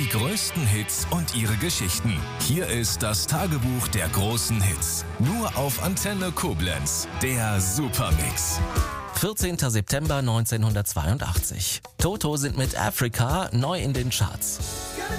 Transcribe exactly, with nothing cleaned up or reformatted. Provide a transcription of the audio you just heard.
Die größten Hits und ihre Geschichten. Hier ist das Tagebuch der großen Hits. Nur auf Antenne Koblenz. Der Supermix. vierzehnter September neunzehnhundertzweiundachtzig. Toto sind mit Africa neu in den Charts.